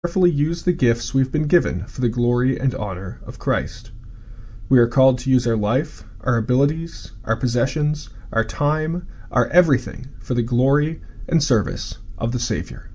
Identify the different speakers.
Speaker 1: carefully use the gifts we've been given for the glory and honor of Christ. We are called to use our life, our abilities, our possessions, our time, our everything for the glory and service of the Savior.